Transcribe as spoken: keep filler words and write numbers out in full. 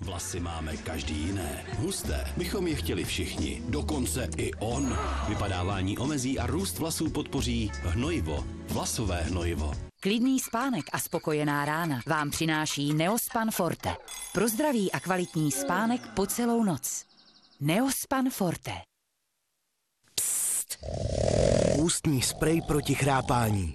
Vlasy máme každý jiné. Husté bychom je chtěli všichni. Dokonce i on. Vypadávání omezí a růst vlasů podpoří hnojivo. Vlasové hnojivo. Klidný spánek a spokojená rána vám přináší Neospan Forte. Pro zdravý a kvalitní spánek po celou noc. Neospan Forte. Psst. Ústní sprej proti chrápání.